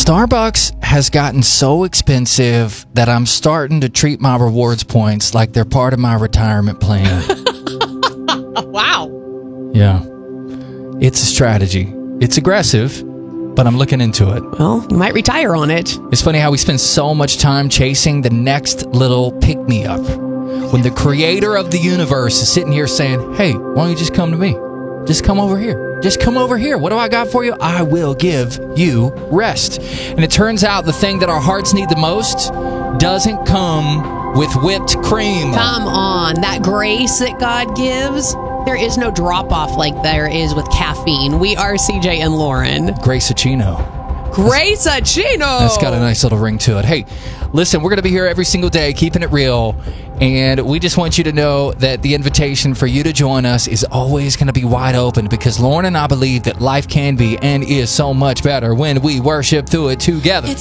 Starbucks has gotten so expensive that I'm starting to treat my rewards points like they're part of my retirement plan. Wow. Yeah. It's a strategy. It's aggressive, but I'm looking into it. Well, you might retire on it. It's funny how we spend so much time chasing the next little pick-me-up when the creator of the universe is sitting here saying, hey, why don't you just come to me? Just come over here. Just come over here. What do I got for you? I will give you rest. And it turns out the thing that our hearts need the most doesn't come with whipped cream. Come on. That grace that God gives, there is no drop-off like there is with caffeine. We are CJ and Lauren. Grace-a-chino. Grace-a-chino. That's got a nice little ring to it. Hey, listen, we're going to be here every single day, keeping it real. And we just want you to know that the invitation for you to join us is always going to be wide open, because Lauren and I believe that life can be and is so much better when we worship through it together.